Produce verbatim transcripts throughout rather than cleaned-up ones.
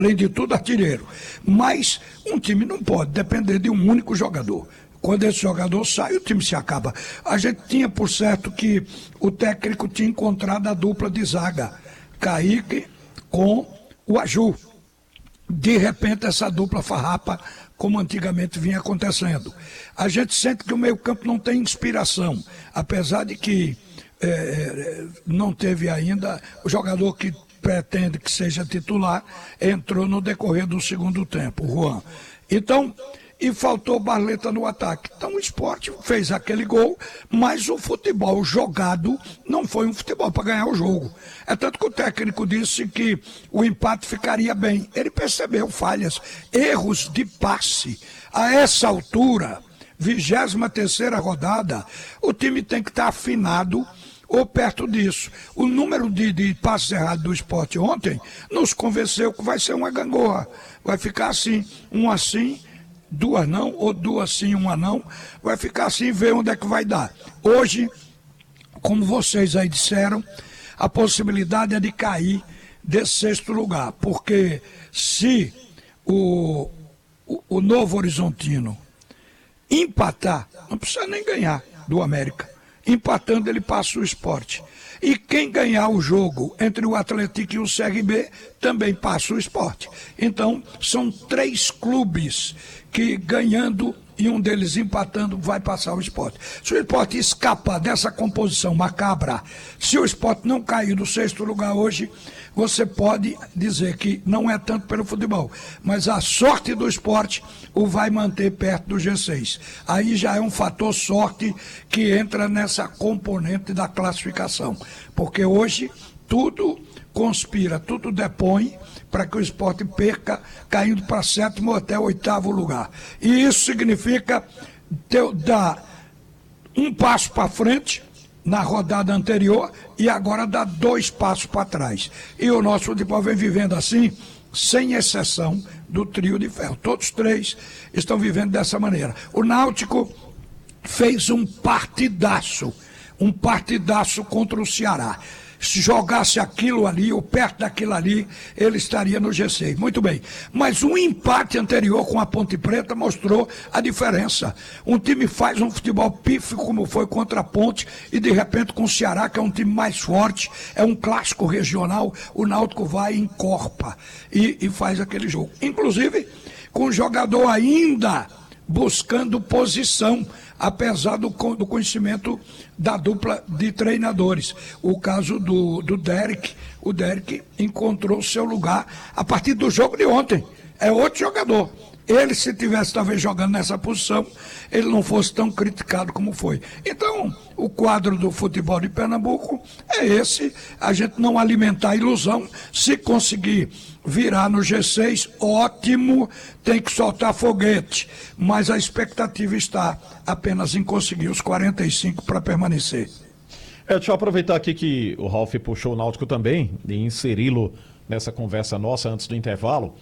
além de tudo, artilheiro. Mas um time não pode depender de um único jogador. Quando esse jogador sai, o time se acaba. A gente tinha por certo que o técnico tinha encontrado a dupla de zaga, Kaique com o Aju. De repente, essa dupla farrapa, como antigamente vinha acontecendo. A gente sente que o meio-campo não tem inspiração, apesar de que é, não teve ainda o jogador que pretende que seja titular, entrou no decorrer do segundo tempo, o Juan. Então, e faltou Barleta no ataque. Então o Sport fez aquele gol, mas o futebol jogado não foi um futebol para ganhar o jogo. É tanto que o técnico disse que o empate ficaria bem. Ele percebeu falhas, erros de passe. A essa altura, vigésima terceira rodada, o time tem que estar afinado ou perto disso. O número de, de passes errados do Sport ontem nos convenceu que vai ser uma gangorra. Vai ficar assim, um assim, duas não, ou duas sim, uma não, vai ficar assim e ver onde é que vai dar. Hoje, como vocês aí disseram, a possibilidade é de cair desse sexto lugar, porque se o, o, o Novo Horizontino empatar, não precisa nem ganhar do América, empatando ele passa o Sport. E quem ganhar o jogo entre o Atlético e o C R B também passa o Sport. Então, são três clubes que ganhando e um deles empatando vai passar o Sport. Se o Sport escapar dessa composição macabra, se o Sport não cair do sexto lugar hoje, você pode dizer que não é tanto pelo futebol, mas a sorte do Sport o vai manter perto do G seis. Aí já é um fator sorte que entra nessa componente da classificação, porque hoje tudo conspira, tudo depõe para que o Sport perca, caindo para sétimo ou até oitavo lugar. E isso significa ter, dar um passo para frente na rodada anterior e agora dar dois passos para trás. E o nosso futebol vem vivendo assim, sem exceção do trio de ferro. Todos três estão vivendo dessa maneira. O Náutico fez um partidaço, um partidaço contra o Ceará. Se jogasse aquilo ali, ou perto daquilo ali, ele estaria no G seis. Muito bem. Mas um empate anterior com a Ponte Preta mostrou a diferença. Um time faz um futebol pífio, como foi contra a Ponte, e de repente com o Ceará, que é um time mais forte, é um clássico regional, o Náutico vai e encorpa e, e faz aquele jogo. Inclusive, com o jogador ainda buscando posição, apesar do, do conhecimento da dupla de treinadores. O caso do, do Derek, o Derek encontrou seu lugar a partir do jogo de ontem. É outro jogador. Ele, se tivesse talvez jogando nessa posição, ele não fosse tão criticado como foi. Então, o quadro do futebol de Pernambuco é esse, a gente não alimentar a ilusão. Se conseguir virar no G seis, ótimo, tem que soltar foguete, mas a expectativa está apenas em conseguir os quarenta e cinco para permanecer. É, deixa eu aproveitar aqui que o Ralf puxou o Náutico também e inseri-lo nessa conversa nossa antes do intervalo.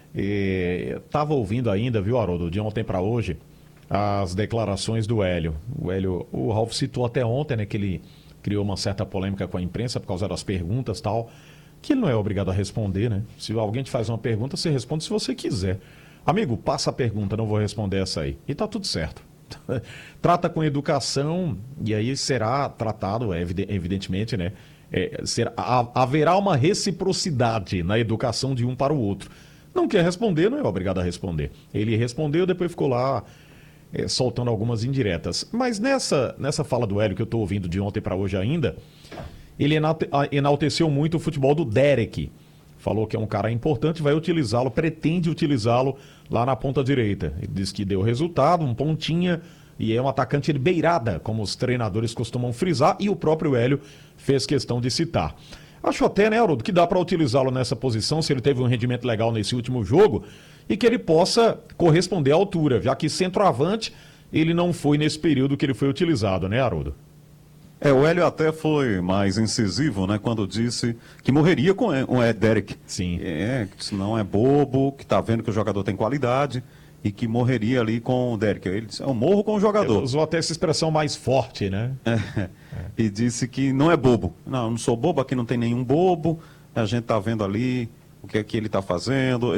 Estava ouvindo ainda, viu, Haroldo, de ontem para hoje, as declarações do Hélio. O Hélio, o Ralf citou até ontem, né, que ele criou uma certa polêmica com a imprensa por causa das perguntas e tal, que ele não é obrigado a responder, né? Se alguém te faz uma pergunta, você responde se você quiser. Amigo, passa a pergunta, não vou responder essa aí. E tá tudo certo. Trata com educação e aí será tratado, evidentemente, né? É, será, haverá uma reciprocidade na educação de um para o outro. Não quer responder, não é obrigado a responder. Ele respondeu, depois ficou lá é, soltando algumas indiretas. Mas nessa, nessa fala do Hélio que eu estou ouvindo de ontem para hoje ainda, ele enalteceu muito o futebol do Derek. Falou que é um cara importante, vai utilizá-lo, pretende utilizá-lo lá na ponta direita. Ele disse que deu resultado, um pontinha, e é um atacante de beirada, como os treinadores costumam frisar, e o próprio Hélio fez questão de citar. Acho até, né, Haroldo, que dá para utilizá-lo nessa posição, se ele teve um rendimento legal nesse último jogo, e que ele possa corresponder à altura, já que centroavante ele não foi nesse período que ele foi utilizado, né, Haroldo? É, o Hélio até foi mais incisivo, né, quando disse que morreria com o Derek. Sim. É, que não é bobo, que tá vendo que o jogador tem qualidade e que morreria ali com o Derek. Ele disse, eu morro com o jogador. Ele usou até essa expressão mais forte, né? É, é. E disse que não é bobo. Não, eu não sou bobo, aqui não tem nenhum bobo, a gente tá vendo ali o que é que ele está fazendo.